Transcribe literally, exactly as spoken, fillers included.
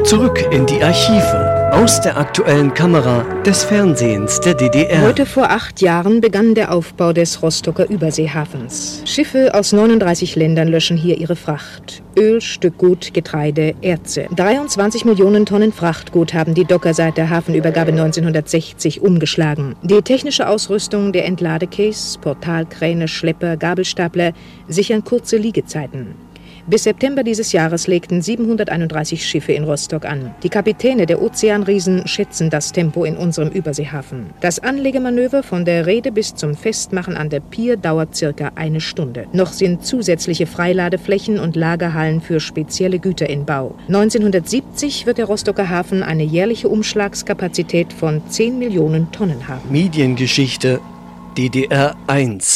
Zurück in die Archive, aus der aktuellen Kamera des Fernsehens der D D R. Heute vor acht Jahren begann der Aufbau des Rostocker Überseehafens. Schiffe aus neununddreißig Ländern löschen hier ihre Fracht. Öl, Stückgut, Getreide, Erze. dreiundzwanzig Millionen Tonnen Frachtgut haben die Docker seit der Hafenübergabe neunzehnhundertsechzig umgeschlagen. Die technische Ausrüstung der Entladequays, Portalkräne, Schlepper, Gabelstapler sichern kurze Liegezeiten. Bis September dieses Jahres legten siebenhunderteinunddreißig Schiffe in Rostock an. Die Kapitäne der Ozeanriesen schätzen das Tempo in unserem Überseehafen. Das Anlegemanöver von der Reede bis zum Festmachen an der Pier dauert circa eine Stunde. Noch sind zusätzliche Freiladeflächen und Lagerhallen für spezielle Güter in Bau. neunzehnhundertsiebzig wird der Rostocker Hafen eine jährliche Umschlagskapazität von zehn Millionen Tonnen haben. Mediengeschichte D D R eins